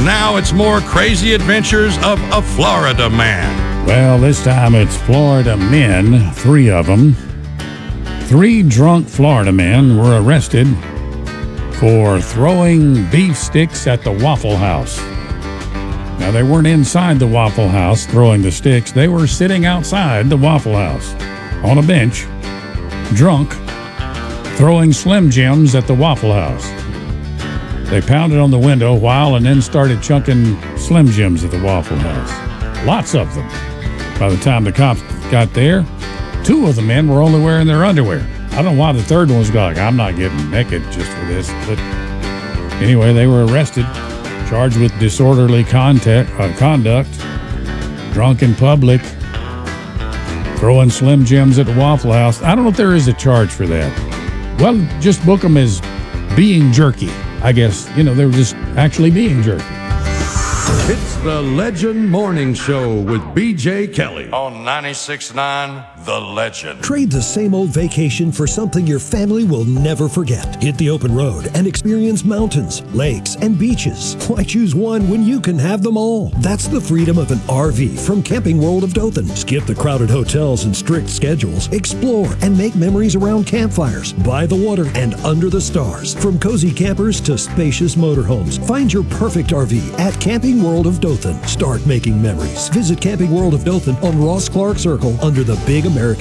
Now it's more crazy adventures of a Florida man. Well, this time it's Florida men, 3 of them. 3 drunk Florida men were arrested for throwing beef sticks at the Waffle House. Now, they weren't inside the Waffle House throwing the sticks. They were sitting outside the Waffle House on a bench, drunk, throwing Slim Jims at the Waffle House. They pounded on the window a while and then started chunking Slim Jims at the Waffle House. Lots of them. By the time the cops got there, 2 of the men were only wearing their underwear. I don't know why the third one was like, I'm not getting naked just for this. But anyway, they were arrested, charged with disorderly conduct, drunk in public, throwing Slim Jims at the Waffle House. I don't know if there is a charge for that. Well, just book them as being jerky. I guess, they were just actually being jerky. It's the Legend Morning Show with BJ Kelly on 96.9 The Legend. Trade the same old vacation for something your family will never forget. Hit the open road and experience mountains, lakes, and beaches. Why choose one when you can have them all? That's the freedom of an RV from Camping World of Dothan. Skip the crowded hotels and strict schedules. Explore and make memories around campfires, by the water, and under the stars. From cozy campers to spacious motorhomes, find your perfect RV at Camping World of Dothan. Start making memories. Visit Camping World of Dothan on Ross Clark Circle under the Big American